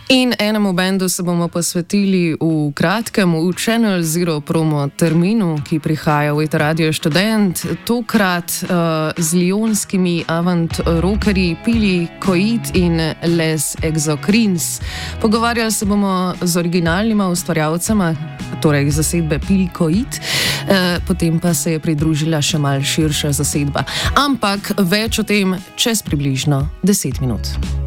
In enemu bendu se bomo posvetili v kratkem, v Channel Zero promo terminu, ki prihaja v Radio Študent, tokrat z lionskimi avant-rockerji Pili Koit in Les Exocrines. Pogovarjali se bomo z originalnima ustvarjalcema, torej zasedbe Pili Koit, potem pa se je pridružila še mal širša zasedba. Ampak več o tem čez približno 10 minut.